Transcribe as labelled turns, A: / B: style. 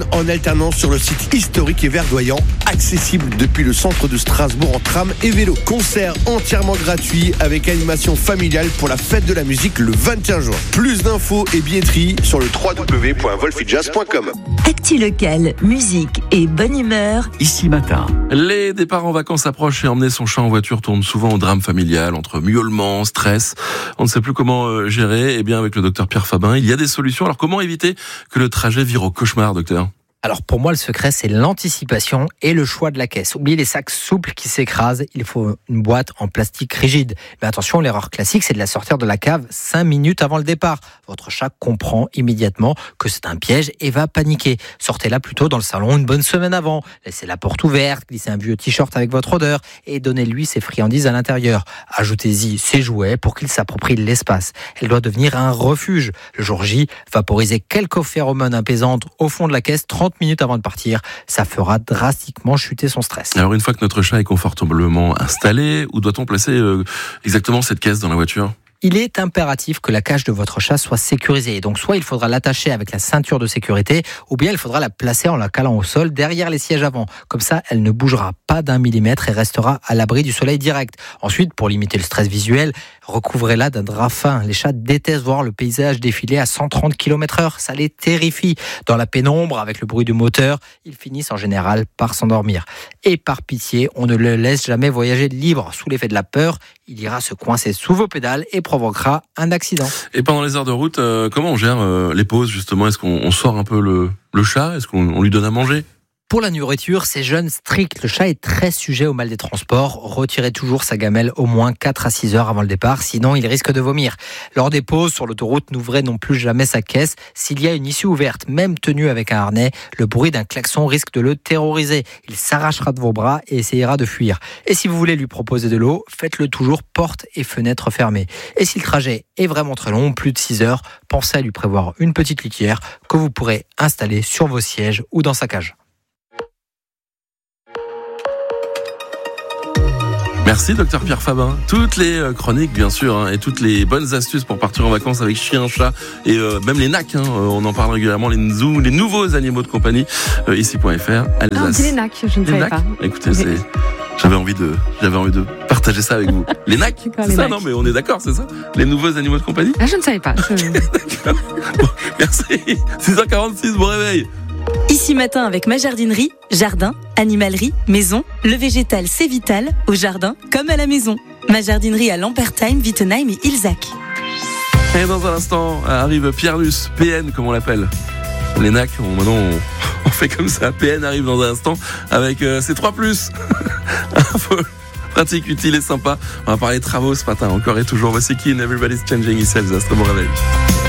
A: En alternance sur le site historique et verdoyant, accessible depuis le centre de Strasbourg en tram et vélo. Concert entièrement gratuit avec animation familiale pour la fête de la musique le 21 juin. Plus d'infos et billetterie sur le www.wolfijazz.com.
B: Actu locale, musique et bonne humeur.
C: Ici Matin.
D: Les départs en vacances approchent et emmener son chat en voiture tourne souvent au drame familial, entre miaulements, stress. On ne sait plus comment gérer. Eh bien, avec le docteur Pierre Fabin, il y a des solutions. Alors, comment éviter que le trajet vire au cauchemar, docteur ?
E: Alors pour moi, le secret, c'est l'anticipation et le choix de la caisse. Oubliez les sacs souples qui s'écrasent, il faut une boîte en plastique rigide. Mais attention, l'erreur classique, c'est de la sortir de la cave 5 minutes avant le départ. Votre chat comprend immédiatement que c'est un piège et va paniquer. Sortez-la plutôt dans le salon une bonne semaine avant. Laissez la porte ouverte, glissez un vieux t-shirt avec votre odeur et donnez-lui ses friandises à l'intérieur. Ajoutez-y ses jouets pour qu'il s'approprie l'espace. Elle doit devenir un refuge. Le jour J, vaporisez quelques phéromones apaisantes au fond de la caisse 30 minutes avant de partir, ça fera drastiquement chuter son stress.
D: Alors une fois que notre chat est confortablement installé, où doit-on placer exactement cette caisse dans la voiture ?
E: Il est impératif que la cage de votre chat soit sécurisée. Donc soit il faudra l'attacher avec la ceinture de sécurité, ou bien il faudra la placer en la calant au sol derrière les sièges avant. Comme ça, elle ne bougera pas d'1 millimètre et restera à l'abri du soleil direct. Ensuite, pour limiter le stress visuel, recouvrez-la d'un drap fin. Les chats détestent voir le paysage défiler à 130 km/h. Ça les terrifie. Dans la pénombre, avec le bruit du moteur, ils finissent en général par s'endormir. Et par pitié, on ne le laisse jamais voyager libre. Sous l'effet de la peur, il ira se coincer sous vos pédales et provoquera un accident.
D: Et pendant les heures de route, comment on gère les pauses justement ? Est-ce qu'on sort un peu le chat ? Est-ce qu'on lui donne à manger ?
E: Pour la nourriture, c'est jeûne strict. Le chat est très sujet au mal des transports. Retirez toujours sa gamelle au moins 4 à 6 heures avant le départ, sinon il risque de vomir. Lors des pauses sur l'autoroute, n'ouvrez non plus jamais sa caisse. S'il y a une issue ouverte, même tenue avec un harnais, le bruit d'un klaxon risque de le terroriser. Il s'arrachera de vos bras et essayera de fuir. Et si vous voulez lui proposer de l'eau, faites-le toujours porte et fenêtre fermées. Et si le trajet est vraiment très long, plus de 6 heures, pensez à lui prévoir une petite litière que vous pourrez installer sur vos sièges ou dans sa cage.
D: Merci docteur Pierre Fabin. Toutes les chroniques bien sûr et toutes les bonnes astuces pour partir en vacances avec chien, chat et même les NAC. On en parle régulièrement, les nouveaux animaux de compagnie. Ici.fr, Alsace.
F: Non, c'est les NAC, je ne savais pas.
D: Écoutez, j'avais envie de partager ça avec vous. Les NAC, c'est
F: les
D: ça,
F: NAC.
D: non mais on est d'accord, c'est ça ? Les nouveaux animaux de compagnie ?
F: Ah, je ne savais pas.
D: D'accord. Bon, merci. 6h46, bon réveil.
B: Ici Matin avec ma jardinerie, jardin, animalerie, maison, le végétal c'est vital, au jardin comme à la maison. Ma jardinerie à Lampertheim, Wittenheim et Ilzac.
D: Et dans un instant arrive Pierre-Luce, PN comme on l'appelle. Les NAC, maintenant on fait comme ça. PN arrive dans un instant avec ses 3+. Info pratique, utile et sympa. On va parler travaux ce matin, encore et toujours. Voici Kin, Everybody's Changing, ici Alsace. Très bon réveil.